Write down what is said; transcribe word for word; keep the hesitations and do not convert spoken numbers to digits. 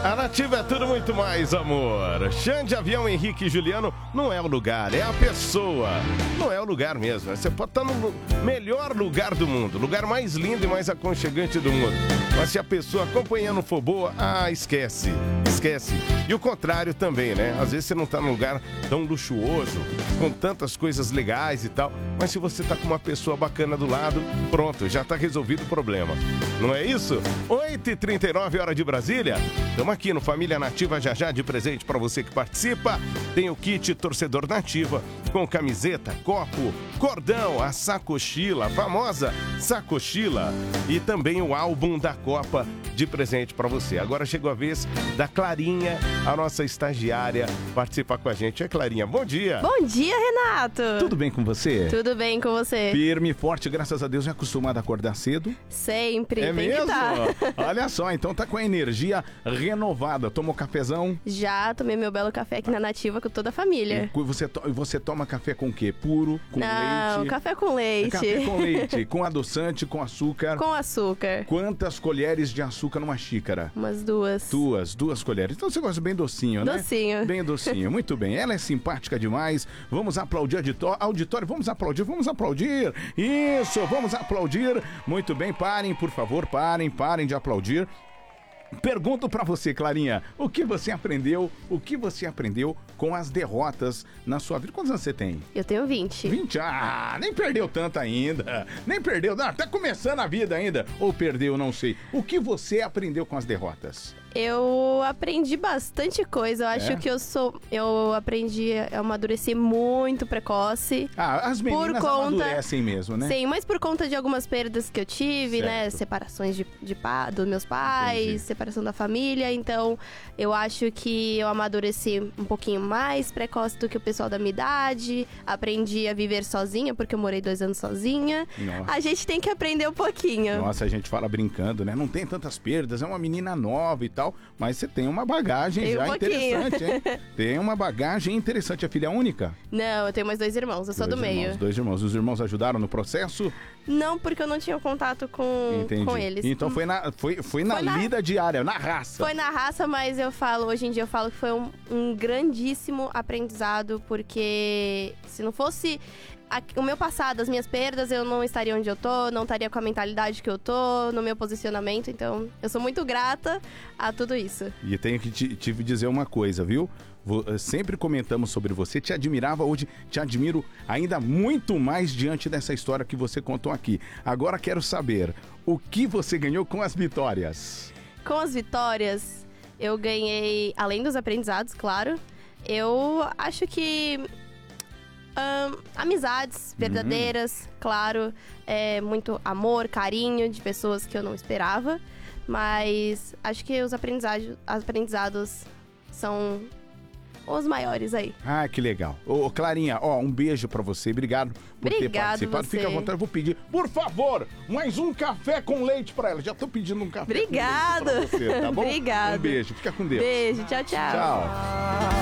A Nativa é tudo muito mais, amor. Xande, Avião, Henrique e Juliano não é o lugar, é a pessoa. Não é o lugar mesmo. Você pode estar no melhor lugar do mundo, lugar mais lindo e mais aconchegante do mundo. Mas se a pessoa acompanhando for boa, ah, esquece. Esquece. E o contrário também, né? Às vezes você não tá num lugar tão luxuoso, com tantas coisas legais e tal, mas se você tá com uma pessoa bacana do lado, pronto, já tá resolvido o problema. Não é isso? oito e trinta e nove, hora de Brasília. Estamos aqui no Família Nativa já já de presente para você que participa. Tem o kit Torcedor Nativa com camiseta, copo, cordão, a sacochila, a famosa sacochila e também o álbum da Copa de presente para você. Agora chegou a vez da Clarinha, a nossa estagiária, participar com a gente. É, Clarinha, bom dia. Bom dia, Renato. Tudo bem com você? Tudo bem com você? Firme e forte, graças a Deus. Já acostumado a acordar cedo? Sempre. É tem mesmo? Que tá. Olha só, então tá com a energia renovada. Tomou cafezão? Já tomei meu belo café aqui na Nativa com toda a família. E você, to você toma café com o quê? Puro? Com Não, leite? café com leite. Café com leite. Com adoçante, com açúcar? Com açúcar. Quantas colheres de açúcar numa xícara? Umas duas. Duas, duas colheres. Então você gosta bem docinho, né? Docinho. Bem docinho, muito bem. Ela é simpática demais. Vamos aplaudir auditório. Auditório, vamos aplaudir, vamos aplaudir. Isso, vamos aplaudir. Muito bem, parem, por favor, parem, parem de aplaudir. Pergunto pra você, Clarinha, o que você aprendeu, o que você aprendeu com as derrotas na sua vida? Quantos anos você tem? Eu tenho vinte. vinte? Ah, nem perdeu tanto ainda. Nem perdeu, não, tá começando a vida ainda. Ou perdeu, não sei. O que você aprendeu com as derrotas? Eu aprendi bastante coisa. Eu acho É? que eu sou. Eu aprendi a amadurecer muito precoce. Ah, as meninas por conta, amadurecem mesmo, né? Sim, mas por conta de algumas perdas que eu tive, Certo. né? Separações de, de pa, dos meus pais, Entendi. separação da família. Então, eu acho que eu amadureci um pouquinho mais precoce do que o pessoal da minha idade. Aprendi a viver sozinha, porque eu morei dois anos sozinha. Nossa. A gente tem que aprender um pouquinho. Nossa, a gente fala brincando, né? Não tem tantas perdas, é uma menina nova e tal, mas você tem uma bagagem Tem um já pouquinho. interessante, hein? Tem uma bagagem interessante. É filha única? Não, eu tenho mais dois irmãos, eu sou Dois do irmãos, meio. Dois irmãos. Os irmãos ajudaram no processo? Não, porque eu não tinha contato com, Entendi. com eles. Então foi na, foi, foi na Foi na- lida diária, na raça. Foi na raça, mas eu falo, hoje em dia eu falo que foi um, um grandíssimo aprendizado, porque se não fosse a- o meu passado, as minhas perdas, eu não estaria onde eu tô, não estaria com a mentalidade que eu tô, no meu posicionamento, então eu sou muito grata a tudo isso. E tenho que te, te dizer uma coisa, viu? Vo- eh, Sempre comentamos sobre você, te admirava, hoje te admiro ainda muito mais diante dessa história que você contou aqui. Agora quero saber, o que você ganhou com as vitórias? Com as vitórias, eu ganhei, além dos aprendizados, claro, eu acho que ahn, amizades verdadeiras, claro, é, muito amor, carinho de pessoas que eu não esperava, mas acho que os aprendizados, aprendizados são os maiores aí. Ah, que legal. Ô, Clarinha, ó, um beijo pra você. Obrigado por ter Obrigado participado. você. Fica à vontade, eu vou pedir, por favor, mais um café com leite pra ela. Já tô pedindo um café Obrigada. com leite pra você, tá bom? Obrigada. Um beijo, fica com Deus. Beijo, tchau, tchau. Tchau.